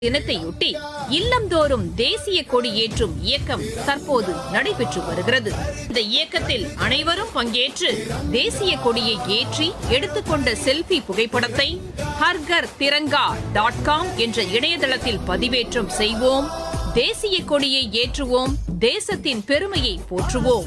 தினத்தையொட்டி இல்லந்தோறும் தேசிய கொடி ஏற்றும் இயக்கம் தற்போது நடைபெற்று வருகிறது. இந்த இயக்கத்தில் அனைவரும் பங்கேற்று தேசிய கொடியை ஏற்றி எடுத்துக்கொண்ட செல்ஃபி புகைப்படத்தை harghar.tiranga.com என்ற இணையதளத்தில் பதிவேற்றம் செய்வோம். தேசிய கொடியை ஏற்றுவோம். தேசத்தின் பெருமையை போற்றுவோம்.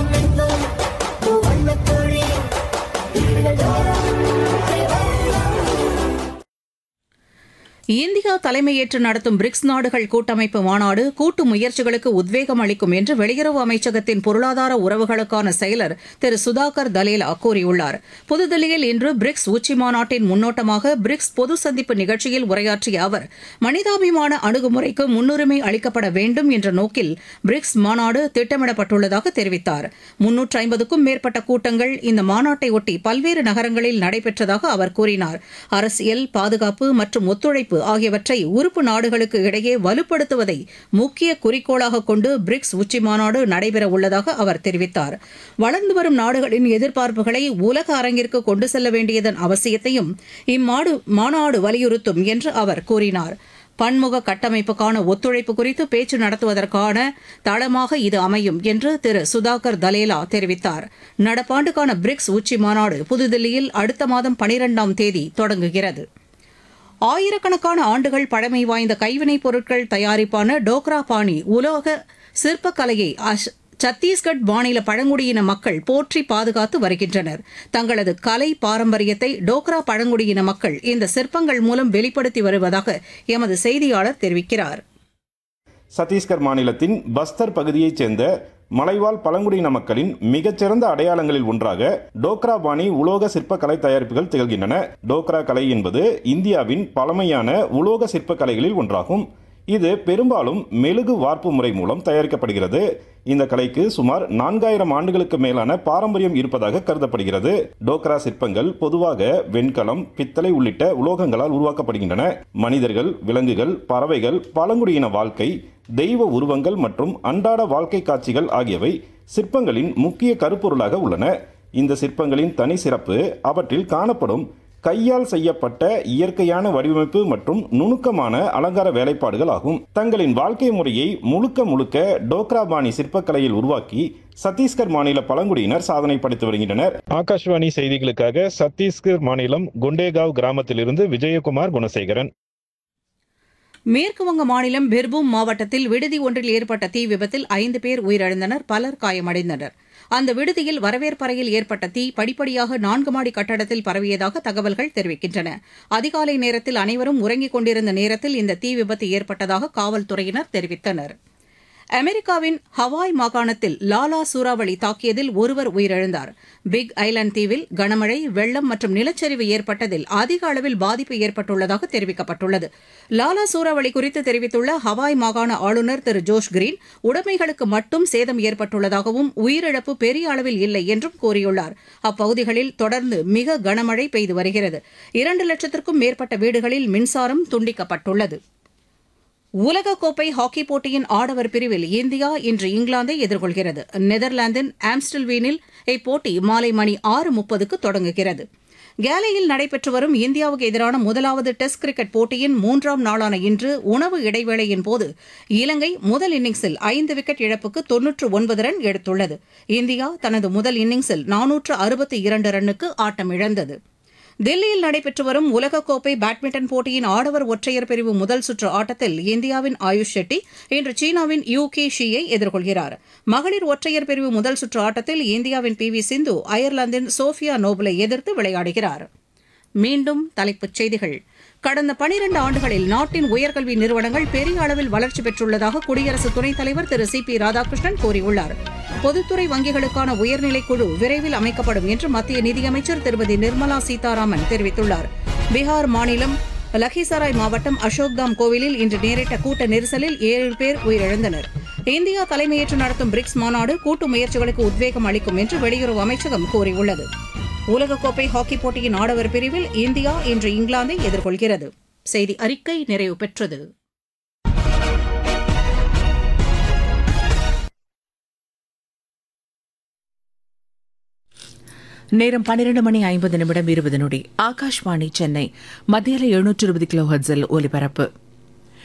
இந்தியா தலைமையேற்று நடத்தும் பிரிக்ஸ் நாடுகள் கூட்டமைப்பு மாநாடு கூட்டு முயற்சிகளுக்கு உத்வேகம் அளிக்கும் என்று வெளியுறவு அமைச்சகத்தின் பொருளாதார உறவுகளுக்கான செயலர் திரு சுதாகர் தலேலா கூறியுள்ளார். புதுதில்லியில் இன்று பிரிக்ஸ் உச்சிமாநாட்டின் முன்னோட்டமாக பிரிக்ஸ் பொது சந்திப்பு நிகழ்ச்சியில் உரையாற்றிய அவர், மனிதாபிமான அணுகுமுறைக்கு முன்னுரிமை அளிக்கப்பட வேண்டும் என்ற நோக்கில் பிரிக்ஸ் மாநாடு திட்டமிடப்பட்டுள்ளதாக தெரிவித்தார். 350க்கும் மேற்பட்ட கூட்டங்கள் இந்த மாநாட்டையொட்டி பல்வேறு நகரங்களில் நடைபெற்றதாக அவர் கூறினார். அரசியல், பாதுகாப்பு மற்றும் ஒத்துழைப்பு ஆகியவற்றை உறுப்பு நாடுகளுக்கு இடையே வலுப்படுத்துவதை முக்கிய குறிக்கோளாக கொண்டு பிரிக்ஸ் உச்சிமாநாடு நடைபெற உள்ளதாக அவர் தெரிவித்தார். வளர்ந்து வரும் நாடுகளின் எதிர்பார்ப்புகளை உலக அரங்கிற்கு கொண்டு செல்ல வேண்டியதன் அவசியத்தையும் இம்மாநாடு வலியுறுத்தும் என்று அவர் கூறினார். பன்முக கட்டமைப்புக்கான ஒத்துழைப்பு குறித்து பேச்சு நடத்துவதற்கான தளமாக இது அமையும் என்று திரு சுதாகர் தலேலா தெரிவித்தார். நடப்பாண்டுக்கான பிரிக்ஸ் உச்சிமாநாடு புதுதில்லியில் அடுத்த மாதம் 12ஆம் தேதி தொடங்குகிறது. ஆயிரக்கணக்கான ஆண்டுகள் பழமை வாய்ந்த கைவினைப் பொருட்கள் தயாரிப்பான டோக்ரா பாணி உலோக சிற்பக்கலையை சத்தீஸ்கட் மாநில பழங்குடியின மக்கள் போற்றி பாதுகாத்து வருகின்றனர். தங்களது கலை பாரம்பரியத்தை டோக்ரா பழங்குடியின மக்கள் இந்த சிற்பங்கள் மூலம் வெளிப்படுத்தி வருவதாக எமது செய்தியாளர் தெரிவிக்கிறார். சத்தீஸ்கர் மாநிலத்தின் பஸ்தர் பகுதியைச் சேர்ந்த மலைவாழ் பழங்குடியின மக்களின் மிகச்சிறந்த அடையாளங்களில் ஒன்றாக டோக்ரா பாணி உலோக சிற்பக்கலை தயாரிப்புகள் திகழ்கின்றன. டோக்ரா கலை என்பது இந்தியாவின் பழமையான உலோக சிற்பக்கலைகளில் ஒன்றாகும். இது பெரும்பாலும் மெழுகு வார்ப்பு முறை மூலம் தயாரிக்கப்படுகிறது. இந்த கலைக்கு சுமார் 4000 ஆண்டுகளுக்கு மேலான பாரம்பரியம் இருப்பதாக கருதப்படுகிறது. டோக்ரா சிற்பங்கள் பொதுவாக வெண்கலம், பித்தளை உள்ளிட்ட உலோகங்களால் உருவாக்கப்படுகின்றன. மனிதர்கள், விலங்குகள், பறவைகள், பழங்குடியின வாழ்க்கை, தெய்வ உருவங்கள் மற்றும் அன்றாட வாழ்க்கை காட்சிகள் ஆகியவை சிற்பங்களின் முக்கிய கருப்பொருளாக உள்ளன. இந்த சிற்பங்களின் தனி சிறப்பு அவற்றில் காணப்படும் கையால் செய்யப்பட்ட இயற்கையான வடிவமைப்பு மற்றும் நுணுக்கமான அலங்கார வேலைப்பாடுகள் ஆகும். தங்களின் வாழ்க்கை முறையை முழுக்க டோக்ரா பாணி சிற்பக்கலையில் உருவாக்கி சத்தீஸ்கர் மாநில பழங்குடியினர் சாதனை படைத்து வருகின்றனர். ஆகாஷ்வாணி செய்திகளுக்காக சத்தீஸ்கர் மாநிலம் குண்டேகாவ் கிராமத்திலிருந்து விஜயகுமார் குணசேகரன். மேற்குவங்க மாநிலம் பிர்பூம் மாவட்டத்தில் விடுதி ஒன்றில் ஏற்பட்ட தீ விபத்தில் 5 பேர் உயிரிழந்தனர், பலர் காயமடைந்தனர். அந்த விடுதியில் வரவேற்பறையில் ஏற்பட்ட தீ படிப்படியாக 4 மாடி கட்டடத்தில் பரவியதாக தகவல்கள் தெரிவிக்கின்றன. அதிகாலை நேரத்தில் அனைவரும் உறங்கிக் கொண்டிருந்த நேரத்தில் இந்த தீ விபத்து ஏற்பட்டதாக காவல்துறையினர் தெரிவித்தனர். அமெரிக்காவின் ஹவாய் மாகாணத்தில் லாலா சூறாவளி தாக்கியதில் ஒருவர் உயிரிழந்தார். பிக் ஐலாந்து தீவில் கனமழை, வெள்ளம் மற்றும் நிலச்சரிவு ஏற்பட்டதில் அதிக அளவில் பாதிப்பு ஏற்பட்டுள்ளதாக தெரிவிக்கப்பட்டுள்ளது. லாலா சூறாவளி குறித்து தெரிவித்துள்ள ஹவாய் மாகாண ஆளுநர் திரு ஜோஷ் கிரீன், உடைமைகளுக்கு மட்டும் சேதம் ஏற்பட்டுள்ளதாகவும் உயிரிழப்பு பெரிய அளவில் இல்லை என்றும் கூறியுள்ளார். அப்பகுதிகளில் தொடர்ந்து மிக கனமழை பெய்து வருகிறது. 2 லட்சத்திற்கும் மேற்பட்ட வீடுகளில் மின்சாரம் துண்டிக்கப்பட்டுள்ளது. உலகக்கோப்பை ஹாக்கி போட்டியின் ஆடவர் பிரிவில் இந்தியா இன்று இங்கிலாந்தை எதிர்கொள்கிறது. நெதர்லாந்தின் ஆம்ஸ்டல்வீனில் இப்போட்டி மாலை மணி 6:30க்கு தொடங்குகிறது. கேலையில் நடைபெற்று வரும் இந்தியாவுக்கு எதிரான முதலாவது டெஸ்ட் கிரிக்கெட் போட்டியின் 3ஆம் நாளான இன்று உணவு இடைவேளையின் போது இலங்கை முதல் இன்னிங்ஸில் 5 விக்கெட் இழப்புக்கு 99 ரன் எடுத்துள்ளது. இந்தியா தனது முதல் இன்னிங்ஸில் 462 ரன்னுக்கு ஆட்டமிழந்தது. தில்லியில் நடைபெற்று வரும் உலகக்கோப்பை பேட்மிண்டன் போட்டியின் ஆடவர் ஒற்றையர் பிரிவு முதல் சுற்று ஆட்டத்தில் இந்தியாவின் ஆயுஷ் ஷெட்டி இன்று சீனாவின் யூகி ஷியை எதிர்கொள்கிறார். மகளிர் ஒற்றையர் பிரிவு முதல் சுற்று ஆட்டத்தில் இந்தியாவின் PV சிந்து அயர்லாந்தின் சோஃபியா நோபலை எதிர்த்து விளையாடுகிறார். மீண்டும் தலைப்புச் செய்திகள். கடந்த 12 ஆண்டுகளில் நாட்டின் உயர்கல்வி நிறுவனங்கள் பெரிய அளவில் வளர்ச்சி பெற்றுள்ளதாக குடியரசு துணைத் தலைவர் திரு CP ராதாகிருஷ்ணன் கூறியுள்ளார். பொதுத்துறை வங்கிகளுக்கான உயர்நிலைக் குழு விரைவில் அமைக்கப்படும் என்று மத்திய நிதியமைச்சர் திருமதி நிர்மலா சீதாராமன் தெரிவித்துள்ளார். பீகார் மாநிலம் லக்கிசராய் மாவட்டம் அசோக்தாம் கோவிலில் இன்று நேரிட்ட கூட்ட நெரிசலில் 7 பேர் உயிரிழந்தனர். இந்தியா தலைமையேற்று நடத்தும் பிரிக்ஸ் மாநாடு கூட்டு முயற்சிகளுக்கு உத்வேகம் அளிக்கும் என்று வெளியுறவு அமைச்சகம் கூறியுள்ளது. உலகக்கோப்பை ஹாக்கி போட்டியின் ஆடவர் பிரிவில் இந்தியா இன்று இங்கிலாந்தை எதிர்கொள்கிறது. செய்தி அறிக்கை நிறைவு பெற்றது. நேரம் 12:50 20 ஆகாஷ்வாணி சென்னை. மத்தியில 720 கிலோ ஹெர்ட்ஸில் ஒலிபரப்பு.